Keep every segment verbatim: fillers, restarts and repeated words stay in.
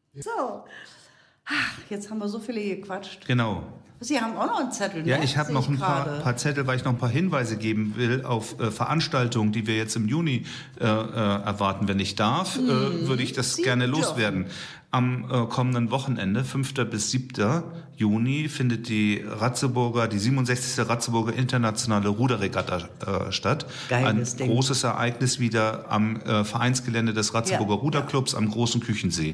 So, ach, jetzt haben wir so viele gequatscht. Genau. Sie haben auch noch einen Zettel, ne? Ja, ich habe noch ein paar, paar Zettel, weil ich noch ein paar Hinweise geben will auf äh, Veranstaltungen, die wir jetzt im Juni äh, äh, erwarten. Wenn ich darf, hm, äh, würde ich das Sie gerne dürfen. loswerden. Am äh, kommenden Wochenende, fünften bis siebten Juni, findet die Ratzeburger, die siebenundsechzigste Ratzeburger Internationale Ruderregatta äh, statt. Geiles Ein Ding. großes Ereignis wieder am äh, Vereinsgelände des Ratzeburger Ja, Ruderclubs am Großen Küchensee.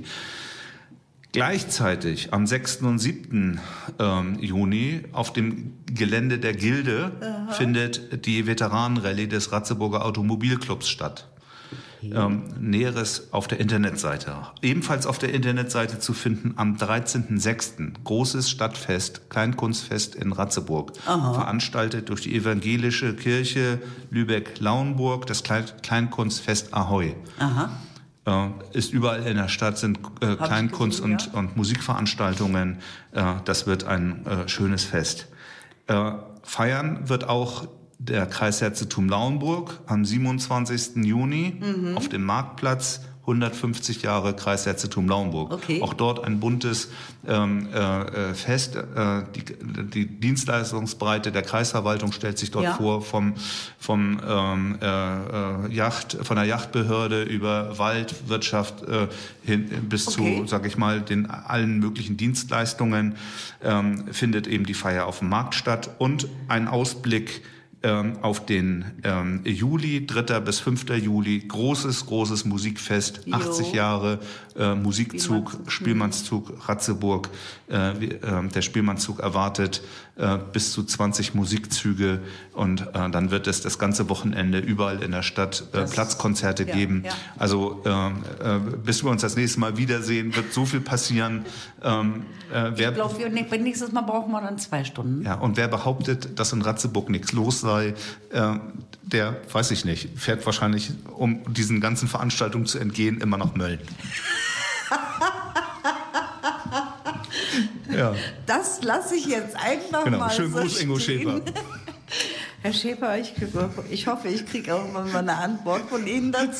Gleichzeitig am sechsten und siebten Ähm, Juni auf dem Gelände der Gilde Aha. findet die Veteranenrallye des Ratzeburger Automobilclubs statt. Okay. Ähm, Näheres auf der Internetseite. Ebenfalls auf der Internetseite zu finden am dreizehnten sechsten Großes Stadtfest, Kleinkunstfest in Ratzeburg. Aha. Veranstaltet durch die Evangelische Kirche Lübeck-Lauenburg, das Klein- Kleinkunstfest Ahoi. Aha. Ist überall in der Stadt, sind äh, Kleinkunst- gesehen, und, ja. und Musikveranstaltungen. Äh, das wird ein äh, schönes Fest. Äh, feiern wird auch der Kreisherzogtum Lauenburg am siebenundzwanzigsten Juni mhm. auf dem Marktplatz. hundertfünfzig Jahre Kreisherzogtum Lauenburg. Okay. Auch dort ein buntes ähm, äh, Fest. Äh, die, die Dienstleistungsbreite der Kreisverwaltung stellt sich dort ja. vor, vom, vom ähm, äh, Yacht, von der Yachtbehörde über Waldwirtschaft äh, hin bis okay. zu, sag ich mal, den allen möglichen Dienstleistungen ähm, findet eben die Feier auf dem Markt statt und ein Ausblick auf den ähm, Juli, dritter bis fünfter Juli, großes, großes Musikfest, jo. achtzig Jahre äh, Musikzug, Spielmannszug, Spielmannszug Ratzeburg. Äh, äh, der Spielmannszug erwartet äh, bis zu zwanzig Musikzüge und äh, dann wird es das ganze Wochenende überall in der Stadt äh, Platzkonzerte ja, geben. Ja. Also äh, äh, bis wir uns das nächste Mal wiedersehen, wird so viel passieren. Ähm, äh, wer, ich glaube, nächstes Mal brauchen wir dann zwei Stunden. Ja, und wer behauptet, dass in Ratzeburg nichts los sei, Äh, der, weiß ich nicht, fährt wahrscheinlich, um diesen ganzen Veranstaltungen zu entgehen, immer nach Mölln. ja. Das lasse ich jetzt einfach genau. mal Schönen so Gruß, Ingo stehen. Schäfer. Herr Schäfer, ich, ich hoffe, ich kriege irgendwann mal eine Antwort von Ihnen dazu.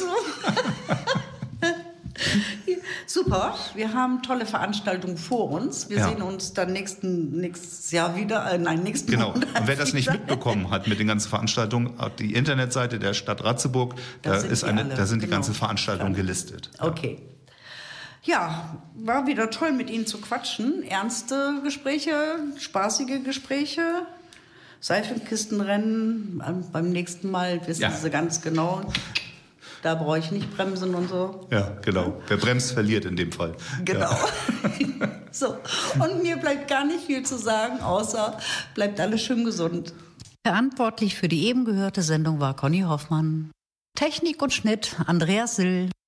Super, wir haben tolle Veranstaltungen vor uns. Wir ja. sehen uns dann nächsten, nächstes Jahr wieder, äh, nein, nächsten Genau. Monat. Und wer das nicht mitbekommen hat mit den ganzen Veranstaltungen, die Internetseite der Stadt Ratzeburg, da, da, ist eine, da sind genau. die ganzen Veranstaltungen Klar. gelistet. Ja. Okay. Ja, war wieder toll mit Ihnen zu quatschen. Ernste Gespräche, spaßige Gespräche. Seifenkistenrennen, beim nächsten Mal wissen ja. Sie ganz genau. Da brauche ich nicht bremsen und so. Ja, genau. Wer bremst, verliert in dem Fall. Genau. Ja. So. Und mir bleibt gar nicht viel zu sagen, außer bleibt alles schön gesund. Verantwortlich für die eben gehörte Sendung war Conny Hoffmann. Technik und Schnitt Andreas Sill.